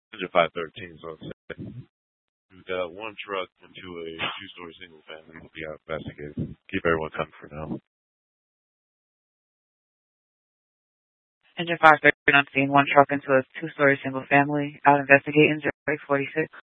Engine 513, so it's we got one truck into a two-story single family to be out investigating. Keep everyone coming for now. Engine 530 on scene, one truck into a two-story single family, out investigating 0846.